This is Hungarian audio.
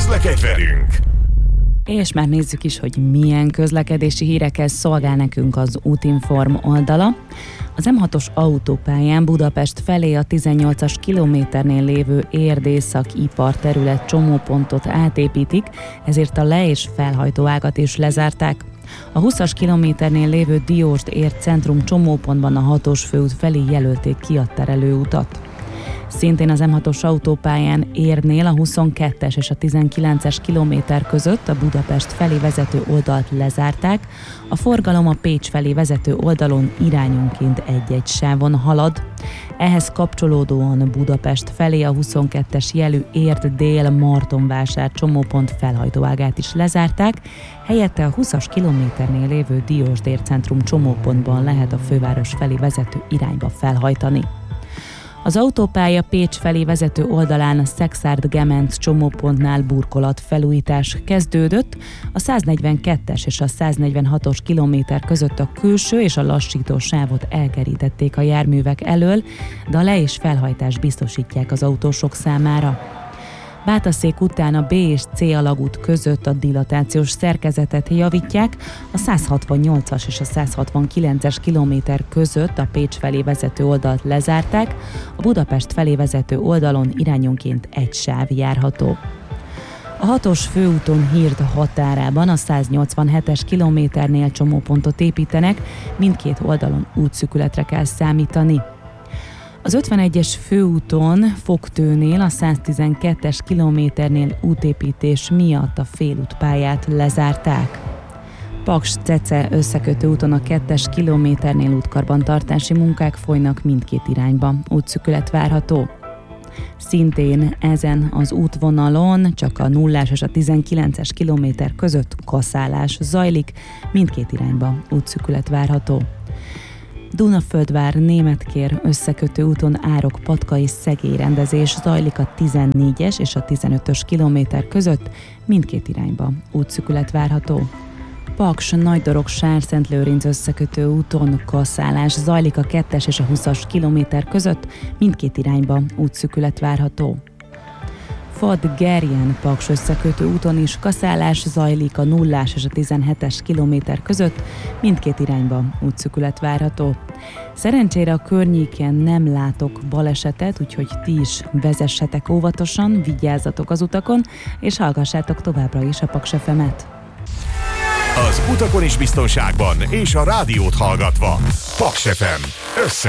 Közlekedj velünk! És már nézzük is, hogy milyen közlekedési hírekkel szolgál nekünk az Útinform oldala. Az M6-os autópályán Budapest felé a 18-as kilométernél lévő Érd-Észak-ipar terület csomópontot átépítik, ezért a le- és felhajtóágat is lezárták. A 20-as kilométernél lévő Diósd-Érd centrum csomópontban a 6-os főút felé jelölték ki a terelőutat. Szintén az M6-os autópályán Érdnél a 22-es és a 19-es kilométer között a Budapest felé vezető oldalt lezárták, a forgalom a Pécs felé vezető oldalon irányonként egy-egy sávon halad. Ehhez kapcsolódóan Budapest felé a 22-es jelű Érd-Dél-Martonvásár csomópont felhajtóágát is lezárták, helyette a 20-as kilométernél lévő Diósd-Érd centrum csomópontban lehet a főváros felé vezető irányba felhajtani. Az autópálya Pécs felé vezető oldalán a Szekszárd-Gemenc csomópontnál burkolatfelújítás kezdődött, a 142-es és a 146-os kilométer között a külső és a lassító sávot elkerítették a járművek elől, de a le- és felhajtás biztosítják az autósok számára. Bátaszék után a B és C alagút között a dilatációs szerkezetet javítják, a 168-as és a 169-es kilométer között a Pécs felé vezető oldalt lezárták, a Budapest felé vezető oldalon irányonként egy sáv járható. A 6-os főúton Hird határában a 187-es kilométernél csomópontot építenek, mindkét oldalon útszűkületre kell számítani. Az 51-es főúton Fogtőnél a 112-es kilométernél útépítés miatt a félútpályát lezárták. Paks-Cece összekötő úton a 2-es kilométernél útkarbantartási munkák folynak mindkét irányba, útszűkület várható. Szintén ezen az útvonalon csak a 0-as és a 19-es kilométer között kaszálás zajlik, mindkét irányba útszűkület várható. Dunaföldvár Németkér összekötő úton Árok-Patka és Szegély rendezés zajlik a 14-es és a 15-ös kilométer között, mindkét irányba útszűkület várható. Paks Nagydorog-Sárszentlőrinc összekötő úton kaszálás zajlik a 2-es és a 20-as kilométer között, mindkét irányba útszűkület várható. Fad-Gerjen Paks összekötő úton is kaszálás zajlik a 0-ás és a 17-es kilométer között, mindkét irányba útszűkület várható. Szerencsére a környéken nem látok balesetet, úgyhogy ti is vezessetek óvatosan, vigyázzatok az utakon, és hallgassátok továbbra is a Paks FM-et. Az utakon is biztonságban, és a rádiót hallgatva. Paks FM.